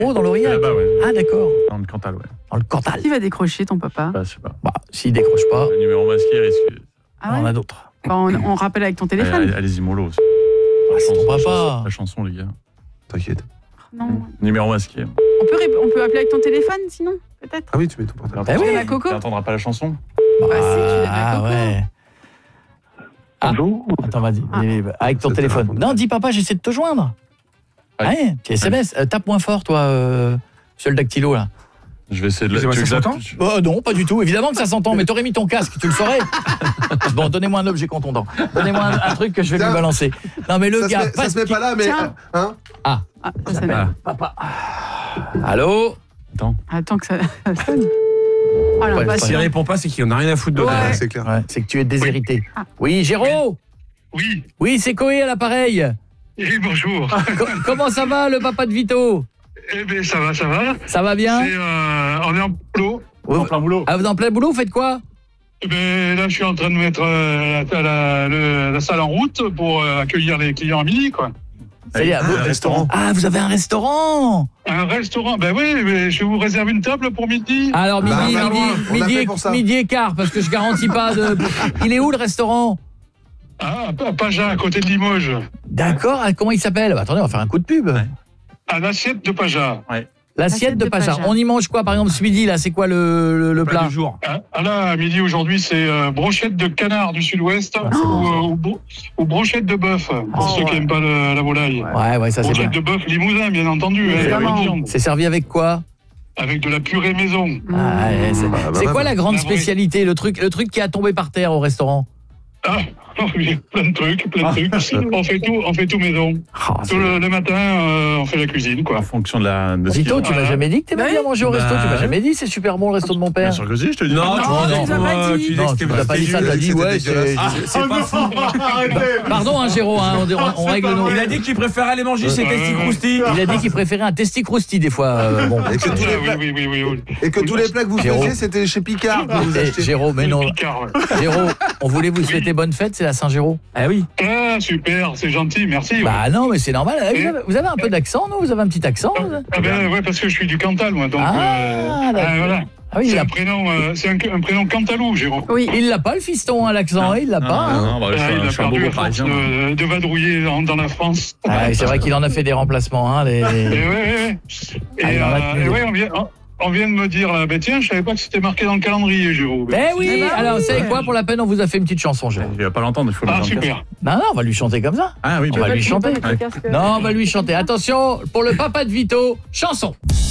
Oh, dans l'Aurillac. Là-bas, ouais. Ah, d'accord. Dans le Cantal, ouais. Dans le Cantal. Qui va décrocher, ton papa? Bah, je sais pas. Bah, s'il décroche pas, Le numéro masqué risque. Ah on ouais a d'autres. On rappelle avec ton téléphone. Allez-y, mollo. Ah, c'est ton papa. La chanson, les gars. T'inquiète. Non. Numéro masqué. On peut appeler avec ton téléphone, sinon, peut-être. Ah oui, tu mets ton portable. Bah oui. Tu l'as Coco. Tu n'entendras pas la chanson. Bah, si, tu l'as Ah, Coco. ouais. Bonjour. Attends, vas-y. Ah. Avec ton Ça te téléphone. répond. Non, dis papa, j'essaie de te joindre. Ouais. Ouais, petit SMS. Tape moins fort, toi, seul dactylo, là. Je vais essayer de Excusez-moi, tu ça veux que s'entend j'appelle- Non, pas du tout. Évidemment que ça s'entend, mais t'aurais mis ton casque, tu le saurais. Bon, donnez-moi un objet contondant. Donnez-moi un truc que je vais lui Tiens. balancer. Non, mais le gars... Ça se met pas là, mais... Tiens. Hein Ah, ça sonne. Ah. Papa. Allô? Attends que ça sonne. Oh, Ouais, l'impatience. S'il répond pas, c'est qu'il en a rien à foutre d'autre. Ouais. C'est clair. Ouais, c'est que tu es déshérité. Ah. Oui, Géraud? Oui, Oui, c'est Coé à l'appareil. et bonjour. Comment ça va, le papa de Vito? Eh bien, ça va, ça va. Ça va bien? On est en boulot. En plein boulot. Ah, vous êtes en plein boulot, vous faites quoi? Eh ben, là, je suis en train de mettre la salle en route pour accueillir les clients à midi, quoi. C'est-à-dire, Ah, vous- un restaurant. Ah, vous avez un restaurant? Un restaurant, ben oui, mais je vous réserve une table pour midi. Alors, Bah, midi, on a midi, loin. On a midi, fait pour ça. midi et quart, parce que je garantis pas de... Il est où, le restaurant? Ah, à Paja, à côté de Limoges. D'accord, ah, comment il s'appelle? Bah, attendez, on va faire un coup de pub. Ouais. À l'assiette de Paja. L'assiette de Pacha. On y mange quoi, par exemple, ce midi, là? C'est quoi le Plat plat? du jour. Ah là, à midi aujourd'hui, c'est brochette de canard du sud-ouest ou brochette de bœuf, pour ceux qui n'aiment pas la volaille. Ouais, ça c'est bien. Brochette de bœuf limousin, bien entendu, Évidemment. avec viande. C'est servi avec quoi? Avec de la purée maison. Ah, ouais, c'est quoi la grande Ah, oui. spécialité, le truc qui a tombé par terre au restaurant? Ah, oui, plein de trucs. On fait tout maison. Ah, Tout le matin, on fait la cuisine, quoi. En fonction de ce qu'il y Vito, a. tu m'as jamais dit que t'aimais bien manger au resto? Tu m'as jamais dit c'est super bon le resto de mon Bien père? sûr que si, je te dis. Non, Non, tu tu nous as pas dit. Non, tu nous as pas dit ça, t'as dit ouais, c'est... C'est pas fou. Pardon, hein, Géraud, hein, on règle nos... Il a dit qu'il préférait aller manger ses testis croustilles. Il a dit qu'il préférait un testi crousti des fois. Bon. Et que tous les Ah, plats, oui. et que tous les plats que vous Géraud. faisiez, c'était chez Picard. que vous Eh, achetez. Géraud, mais non. Picard, ouais. Géraud, on voulait vous souhaiter bonne fête, c'est la Saint-Géraud. Ah oui. Ah, super, c'est gentil, merci. ouais. Bah non, mais c'est normal. Vous avez un peu d'accent, non? Vous avez un petit accent? Ah ben ouais, parce que je suis du Cantal, moi, donc... D'accord. voilà. Ah oui, C'est un prénom cantalou, Jérôme. Oui. il l'a pas, le fiston, hein, l'accent, il l'a pas. hein. Non, bah, Ah, il je a suis un perdu bobo à force parisien. de vadrouiller dans la France. Ah, c'est vrai qu'il en a fait des remplacements. Hein, Et ouais. Ah, il en a tenu. Et ouais, on vient de me dire, là, tiens, je savais pas que c'était marqué dans le calendrier, Jérôme. Eh oui, Eh ben alors oui. vous savez quoi, pour la peine, on vous a fait une petite chanson, Géraud. Il va pas l'entendre, il faut le Ah, mettre dans le super. Non, on va lui chanter comme ça. casque. Ah oui, On va lui chanter. Tu peux mettre le casque. Non, on va lui chanter. Attention, pour le papa de Vito, chanson.